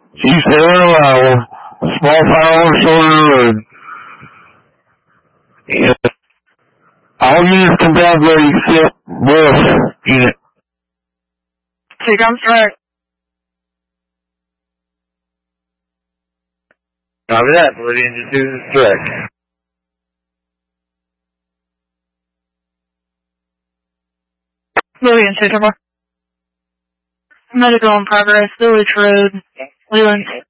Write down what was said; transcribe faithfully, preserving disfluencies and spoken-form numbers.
G seven, uh, small firearms order, and, yeah. All units come down there except Wolf unit. Two comes right. Copy that. Meridian two is direct. Lillian two, Medical in progress, Village Road, Leland.